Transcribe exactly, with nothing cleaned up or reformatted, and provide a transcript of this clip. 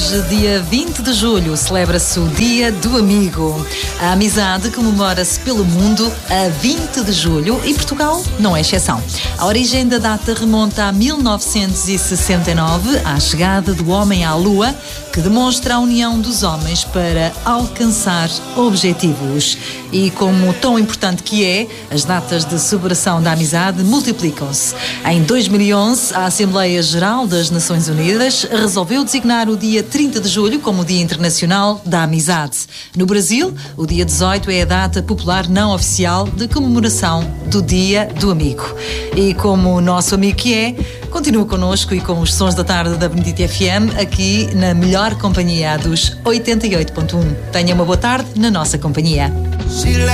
Hoje, dia vinte de julho, celebra-se o Dia do Amigo. A amizade comemora-se pelo mundo a vinte de julho e Portugal não é exceção. A origem da data remonta a mil novecentos e sessenta e nove, à chegada do homem à Lua, que demonstra a união dos homens para alcançar objetivos. E como tão importante que é, as datas de celebração da amizade multiplicam-se. Em dois mil e onze, a Assembleia Geral das Nações Unidas resolveu designar o dia trinta de julho como o Dia Internacional da Amizade. No Brasil, o dia dezoito é a data popular não oficial de comemoração do Dia do Amigo. E como o nosso amigo que é, continua connosco e com os sons da tarde da Benedita F M, aqui na melhor companhia dos oitenta e oito ponto um. Tenha uma boa tarde na nossa companhia.